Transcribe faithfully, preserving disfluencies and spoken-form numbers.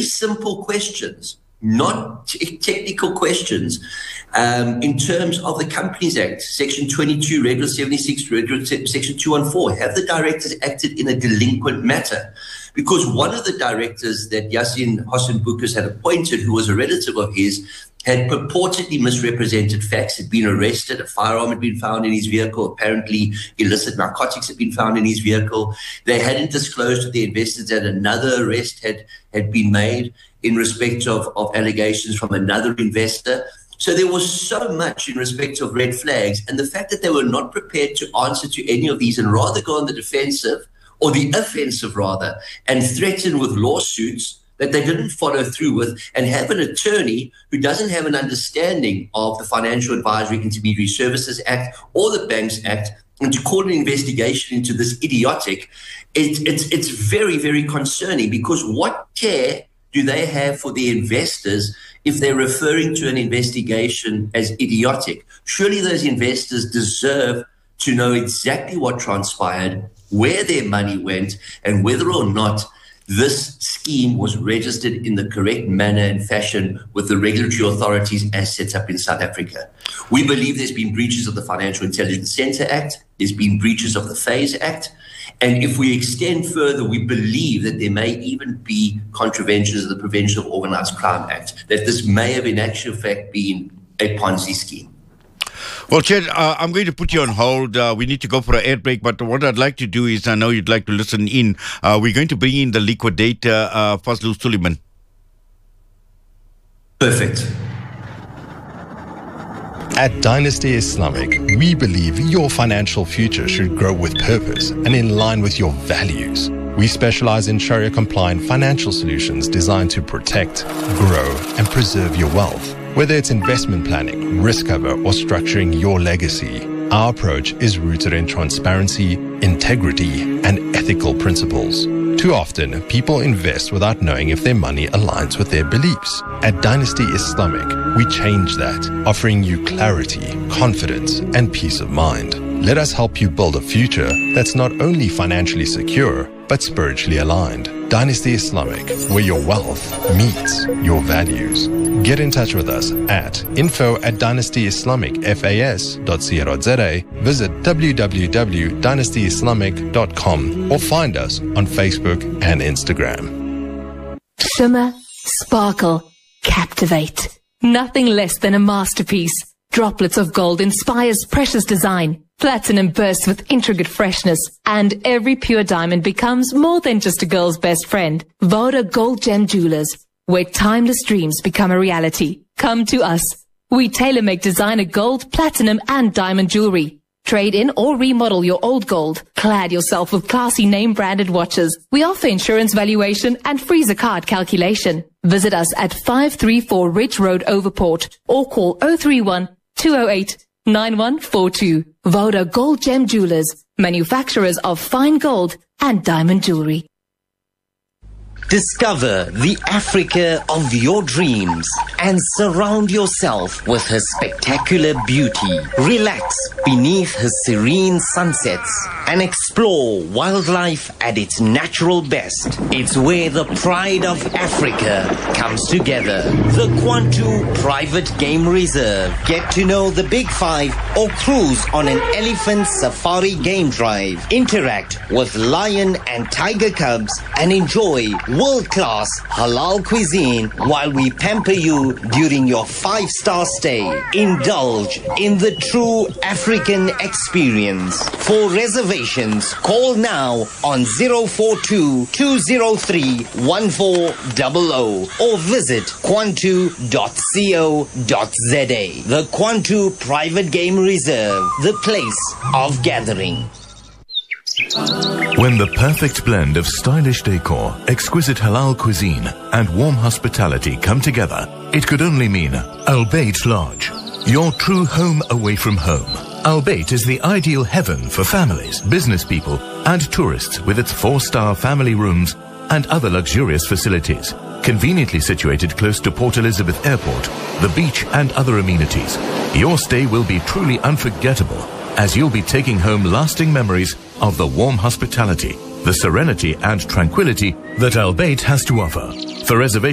simple questions, not t- technical questions, um, in terms of the Companies Act, Section twenty-two, Regular seventy-six, Regular Section two fourteen. Have the directors acted in a delinquent matter? Because one of the directors that Yasin Hossein Bukas had appointed, who was a relative of his, had purportedly misrepresented facts, had been arrested, a firearm had been found in his vehicle, apparently illicit narcotics had been found in his vehicle. They hadn't disclosed to the investors that another arrest had, had been made in respect of, of allegations from another investor. So there was so much in respect of red flags, and the fact that they were not prepared to answer to any of these and rather go on the defensive, or the offensive rather, and threaten with lawsuits that they didn't follow through with, and have an attorney who doesn't have an understanding of the Financial Advisory Intermediary Services Act or the Banks Act, and to call an investigation into this idiotic, it, it's, it's very, very concerning, because what care do they have for the investors if they're referring to an investigation as idiotic? Surely those investors deserve to know exactly what transpired, where their money went, and whether or not this scheme was registered in the correct manner and fashion with the regulatory authorities as set up in South Africa. We believe there's been breaches of the Financial Intelligence Centre Act, there's been breaches of the FASE Act, and if we extend further, we believe that there may even be contraventions of the Prevention of Organised Crime Act, that this may have in actual fact been a Ponzi scheme. Well, Chair, uh, I'm going to put you on hold. Uh, we need to go for an air break, but what I'd like to do is, I know you'd like to listen in. Uh, we're going to bring in the liquidator, uh, Fazlul Suleiman. Perfect. At Dynasty Islamic, we believe your financial future should grow with purpose and in line with your values. We specialize in Sharia-compliant financial solutions designed to protect, grow, and preserve your wealth. Whether it's investment planning, risk cover, or structuring your legacy, our approach is rooted in transparency, integrity, and ethical principles. Too often, people invest without knowing if their money aligns with their beliefs. At Dynasty Islamic, we change that, offering you clarity, confidence, and peace of mind. Let us help you build a future that's not only financially secure, but spiritually aligned. Dynasty Islamic, where your wealth meets your values. Get in touch with us at info at dynasty islamic fas dot co dot za, visit w w w dot dynasty islamic dot com, or find us on Facebook and Instagram. Shimmer, sparkle, captivate. Nothing less than a masterpiece. Droplets of gold inspires precious design. Platinum bursts with intricate freshness, and every pure diamond becomes more than just a girl's best friend. Voda Gold Gem Jewelers, where timeless dreams become a reality. Come to us. We tailor-make designer gold, platinum, and diamond jewelry. Trade in or remodel your old gold. Clad yourself with classy name-branded watches. We offer insurance valuation and freezer card calculation. Visit us at five three four Ridge Road, Overport, or call zero three one, two zero eight, nine one four two. Voda Gold Gem Jewelers, manufacturers of fine gold and diamond jewelry. Discover the Africa of your dreams and surround yourself with her spectacular beauty. Relax beneath her serene sunsets and explore wildlife at its natural best. It's where the pride of Africa comes together. The Kwantu Private Game Reserve. Get to know the Big Five or cruise on an elephant safari game drive. Interact with lion and tiger cubs and enjoy world-class halal cuisine while we pamper you during your five-star stay. Indulge in the true African experience. For reservations, call now on zero four two, two zero three, one four zero zero or visit kwantu dot co dot za. The Kwantu Private Game Reserve, the place of gathering. When the perfect blend of stylish decor, exquisite halal cuisine, and warm hospitality come together, it could only mean Al Bayt Lodge, your true home away from home. Al Bayt is the ideal heaven for families, business people, and tourists with its four-star family rooms and other luxurious facilities. Conveniently situated close to Port Elizabeth Airport, the beach, and other amenities, your stay will be truly unforgettable, as you'll be taking home lasting memories of the warm hospitality, the serenity and tranquility that Al Bayt has to offer. For reservations,